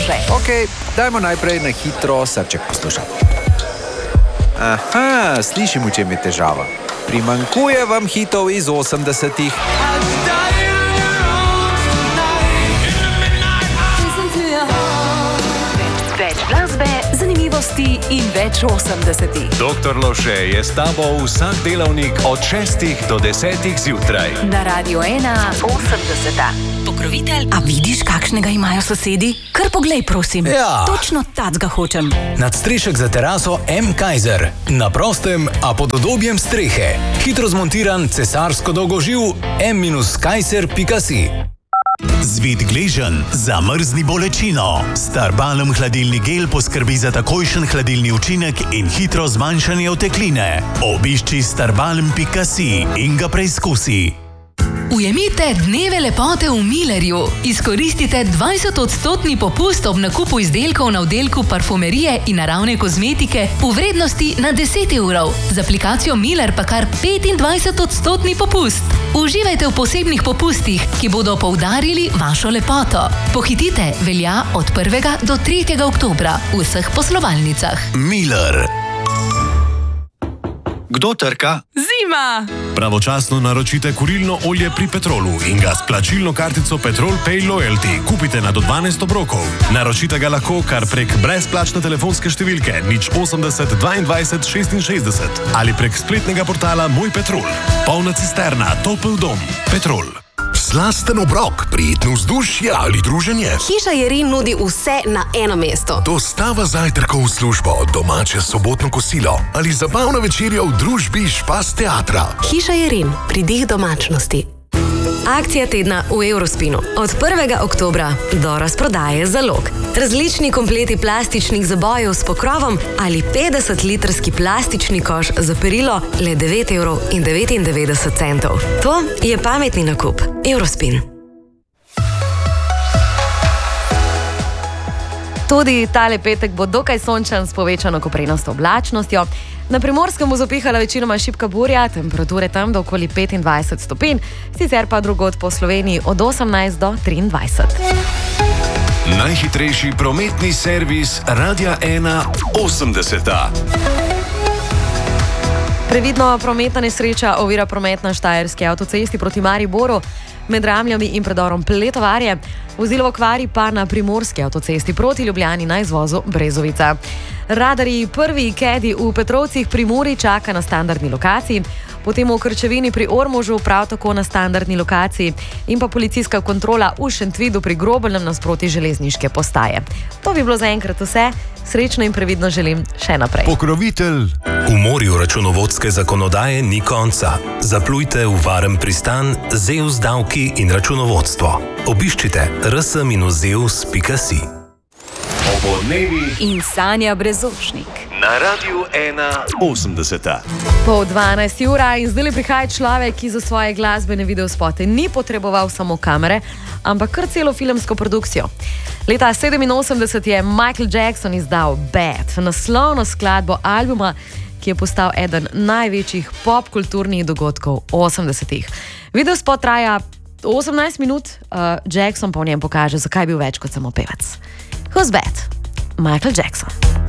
Lovše. Ok, dajmo najprej na hitro srček poslušati. Aha, slišim, v čem je težava. Primanjkuje vam hitov iz 80-ih. Več glasbe, zanimivosti in več 80-ih. Doktor Lovše je s tabo vsak delavnik od 6 do 10 zjutraj. Na Radio 1 80. Pokrovitelj, a vidiš, kakšnega imajo sosedi? Kar poglej, prosim. Ja. Točno tacga hočem. Nadstrešek za teraso M. Kaiser. Na prostem, a pod udobjem strehe. Hitro zmontiran cesarsko dolgoživ m-kaiser.si. Zvit gležen, zamrzni bolečino. Starbalm hladilni gel poskrbi za takojšen hladilni učinek in hitro zmanjšanje otekline. Obišči starbalm.si in ga preizkusi. Ujemite dneve lepote v Millerju. Izkoristite 20% popust ob nakupu izdelkov na oddelku parfumerije in naravne kozmetike v vrednosti na 10 evrov. Z aplikacijo Miller pa kar 25% popust. Uživajte v posebnih popustih, ki bodo poudarili vašo lepoto. Pohitite, velja od 1. do 3. oktobra v vseh poslovalnicah. Miller. Kdo trka? Zima! Pravočasno naročite kurilno olje pri Petrolu in ga s plačilno kartico Petrol Pay Loyalty kupite na do 12 obrokov. Naročite ga lahko kar prek brezplačne telefonske številke 080 22 66 ali prek spletnega portala Moj Petrol. Polna cisterna, topel dom. Petrol. Slasten obrok, prijetno vzdušje ali druženje. Hiša Jerin nudi vse na eno mesto. Dostava zajtrkov v službo, domače sobotno kosilo ali zabavna večerja v družbi Špas teatra. Hiša Jerin, pridih domačnosti. Akcija tedna v Eurospinu. Od 1. oktobra do razprodaje zalog. Različni kompleti plastičnih zabojev s pokrovom ali 50-litrski plastični koš za perilo le 9,99 €. To je pametni nakup. Eurospin. Tudi tale petek bo dokaj sončen s povečano koprenasto oblačnostjo. Na Primorskem bo zapihala večinoma šibka burja, temperature tam do okoli 25 stopinj, sicer pa drugod po Sloveniji od 18 do 23. Najhitrejši prometni servis Radia 1 80. Previdno prometna nesreča ovira promet na štajerski avtocesti proti Mariboru med Ramljami in predorom Pletovarje. Vozilo v okvari pa na primorski avtocesti proti Ljubljani na izvozu Brezovica. Radarji prvi kedi v Petrovcih pri Muri čaka na standardni lokaciji, potem v Krčevini pri Ormožu prav tako na standardni lokaciji in pa policijska kontrola v Šentvidu pri Grobelnem nasproti železniške postaje. To bi bilo zaenkrat vse. Srečno in previdno želim še naprej. Pokrovitelj. V morju računovodske zakonodaje ni konca. Zaplujte v varen pristan ZEUS davki in računovodstvo. Obiščite rs-zeus.si. Obodnevi In Sanja Brezošnik. na Radiu 1 80. Po 12 ura in zdaj prihaja človek, ki za svoje glasbene videospote ni potreboval samo kamere, ampak kar celo filmsko produkcijo. Leta 1987 je Michael Jackson izdal Bad, naslovno skladbo albuma, ki je postal eden največjih popkulturnih dogodkov 80-ih. Videospot traja 18 minut, Jackson pa v njem pokaže, zakaj je bil več kot samo pevec. Who's Bad? Michael Jackson.